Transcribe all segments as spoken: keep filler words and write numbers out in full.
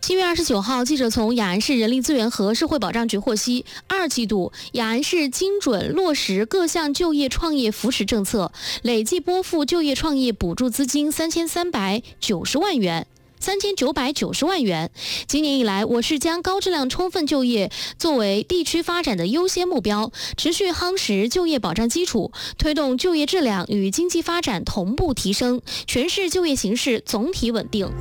七月二十九号，记者从雅安市人力资源和社会保障局获悉，二季度雅安市精准落实各项就业创业扶持政策，累计拨付就业创业补助资金三千三百九十万元。三千九百九十万元。今年以来，我市将高质量充分就业作为地区发展的优先目标，持续夯实就业保障基础，推动就业质量与经济发展同步提升，全市就业形势总体稳定。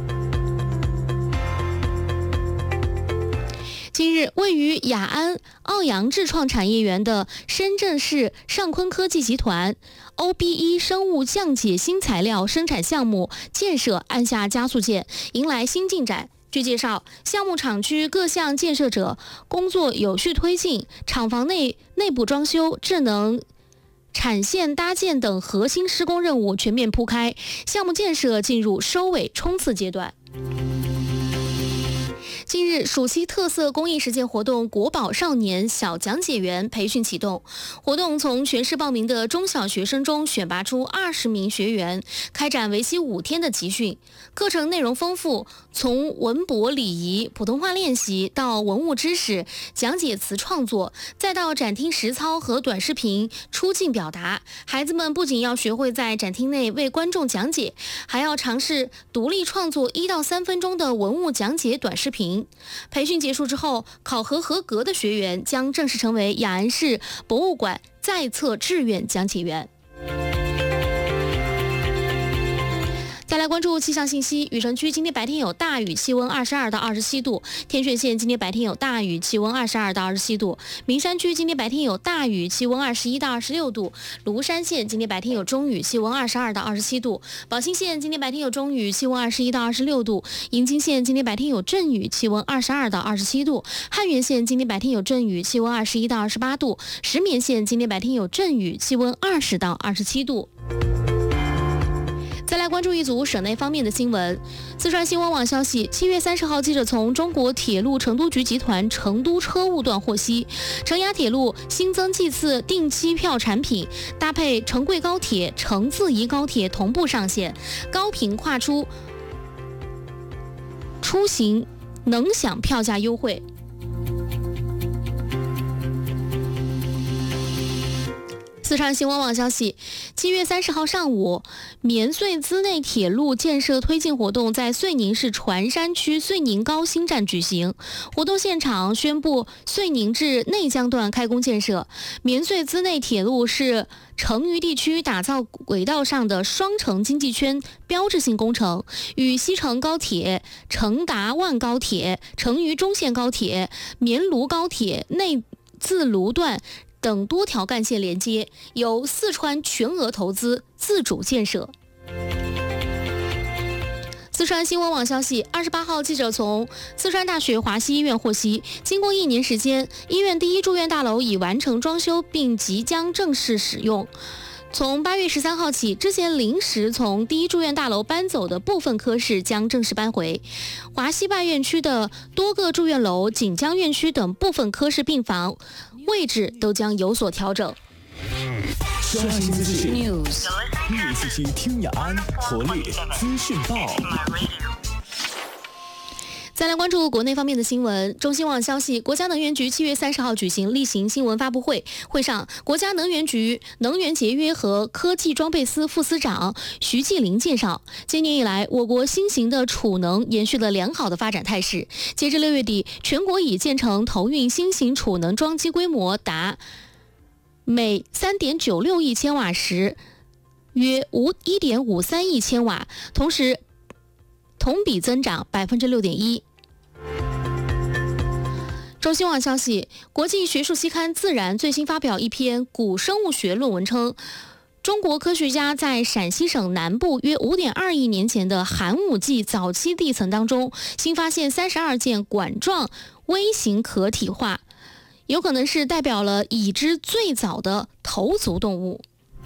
近日，位于雅安奥洋智创产业园的深圳市上坤科技集团 O B 一 生物降解新材料生产项目建设按下加速键，迎来新进展。据介绍，项目厂区各项建设者工作有序推进，厂房内内部装修、智能产线搭建等核心施工任务全面铺开，项目建设进入收尾冲刺阶段。近日，暑期特色公益实践活动国宝少年小讲解员培训启动。活动从全市报名的中小学生中选拔出二十名学员，开展为期五天的集训。课程内容丰富，从文博礼仪、普通话练习到文物知识、讲解词创作，再到展厅实操和短视频出镜表达。孩子们不仅要学会在展厅内为观众讲解，还要尝试独立创作一到三分钟的文物讲解短视频。培训结束之后，考核合格的学员将正式成为雅安市博物馆在册志愿讲解员。再来关注气象信息，雨城区今天白天有大雨，气温二十二到二十七度；天顺县今天白天有大雨，气温二十二到二十七度；名山区今天白天有大雨，气温二十一到二十六度；庐山县今天白天有中雨，气温二十二到二十七度；宝兴县今天白天有中雨，气温二十一到二十六度；银津县今天白天有阵雨，气温二十二到二十七度；汉源县今天白天有阵雨，气温二十一到二十八度；石棉县今天白天有阵雨，气温二十到二十七度。再来关注一组省内方面的新闻。四川新闻网消息，七月三十号，记者从中国铁路成都局集团成都车务段获悉，成雅铁路新增季次定期票产品，搭配成贵高铁、成自宜高铁同步上线，高频跨出出行能享票价优惠。四川新闻网消息，七月三十号上午，绵遂资内铁路建设推进活动在遂宁市船山区遂宁高新站举行。活动现场宣布遂宁至内江段开工建设。绵遂资内铁路是成渝地区打造轨道上的双城经济圈标志性工程，与西成高铁、成达万高铁、成渝中线高铁、绵卢高铁内自卢段等多条干线连接，由四川全额投资自主建设。四川新闻网消息，二十八号，记者从四川大学华西医院获悉，经过一年时间，医院第一住院大楼已完成装修，并即将正式使用。从八月十三号起，之前临时从第一住院大楼搬走的部分科室将正式搬回。华西外院区的多个住院楼、锦江院区等部分科室病房位置都将有所调整。 刷新资讯 News， 一起去听雅安活力资讯报。 再来关注国内方面的新闻。中新网消息，国家能源局七月三十号举行例行新闻发布会，会上，国家能源局能源节约和科技装备司副司长徐继林介绍，今年以来，我国新型的储能延续了良好的发展态势。截至六月底，全国已建成投运新型储能装机规模达每 三点九六亿千瓦时，约 一点五三亿千瓦，同时同比增长 百分之六点一。中新网消息，国际学术期刊《自然》最新发表一篇古生物学论文称，中国科学家在陕西省南部约 五点二亿年前的寒武纪早期地层当中，新发现三十二件管状微型壳体化，有可能是代表了已知最早的头足动物。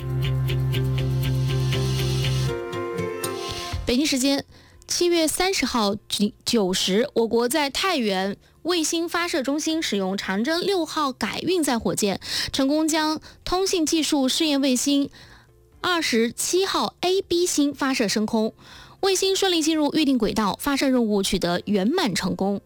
北京时间七月三十号九时，我国在太原卫星发射中心使用长征六号改运载火箭，成功将通信技术试验卫星二十七号 A B 星发射升空。 卫星顺利进入预定轨道，发射任务取得圆满成功。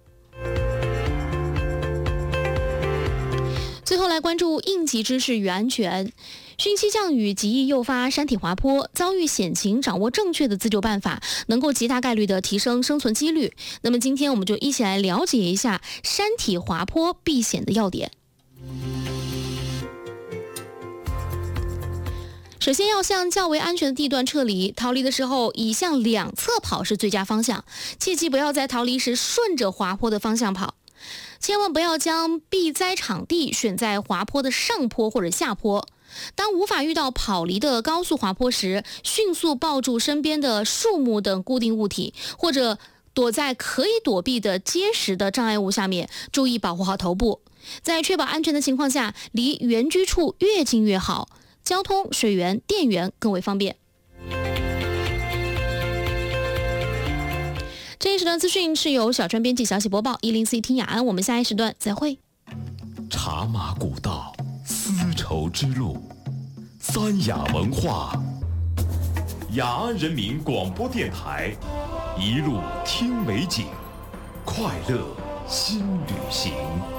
最后来关注应急知识与安全。汛期降雨极易诱发山体滑坡，遭遇险情掌握正确的自救办法，能够极大概率的提升生存几率。那么今天我们就一起来了解一下山体滑坡避险的要点。首先要向较为安全的地段撤离，逃离的时候以向两侧跑是最佳方向，切记不要在逃离时顺着滑坡的方向跑。千万不要将避灾场地选在滑坡的上坡或者下坡。当无法遇到跑离的高速滑坡时，迅速抱住身边的树木等固定物体，或者躲在可以躲避的结实的障碍物下面，注意保护好头部。在确保安全的情况下，离原居处越近越好，交通、水源、电源更为方便。这一时段资讯是由小川编辑、小写播报，一零四听雅安，我们下一时段再会。 茶马古道，丝绸之路，三雅文化，雅安人民广播电台，一路听美景，快乐新旅行。